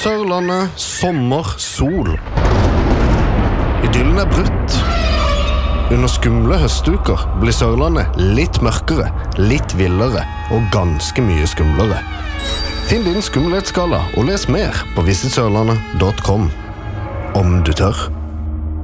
Sørlandet, sommer, sol. Idyllen brutt. Under skumle høstuker blir Sørlandet litt mørkere, litt villere og ganske mye skumlere. Finn din skumlighetsskala og les mer på visitsørlandet.com. Om du tør.